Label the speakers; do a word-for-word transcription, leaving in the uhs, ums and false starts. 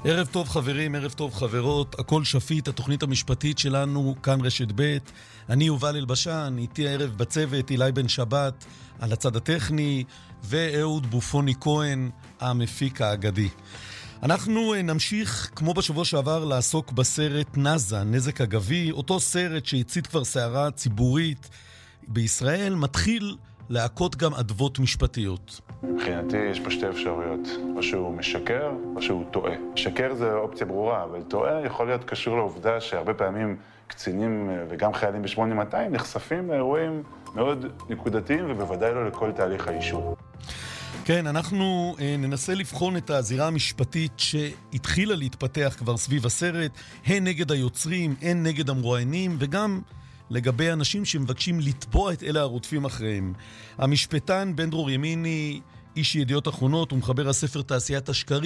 Speaker 1: ערב טוב חברים, ערב טוב חברות, הכל שפיט, התוכנית המשפטית שלנו, כאן רשת ב'. אני יובל אלבשן, איתי הערב בצוות, אילי בן שבת על הצד הטכני, ואהוד בופוני כהן, המפיק האגדי. אנחנו נמשיך, כמו בשבוע שעבר, לעסוק בסרט נזה, נזק אגבי, אותו סרט שהצית כבר סערה ציבורית בישראל, מתחיל להכות גם אדוות משפטיות.
Speaker 2: מבחינתי יש פה שתי אפשרויות, או שהוא משקר או שהוא טועה. משקר זה אופציה ברורה, אבל טועה יכול להיות קשור לעובדה שהרבה פעמים קצינים וגם חיילים ב-שמונה מאתיים נחשפים לאירועים מאוד נקודתיים ובוודאי לא לכל תהליך האישור.
Speaker 1: כן, אנחנו ננסה לבחון את הזירה המשפטית שהתחילה להתפתח כבר סביב הסרט, הן נגד היוצרים, הן נגד המרואיינים וגם לגבי אנשים שמבקשים לתבוע את אלה הרודפים אחריהם. המשפטן בן דרור ימיני, איש ידיעות אחרונות ומחבר הספר תעשיית השקרים,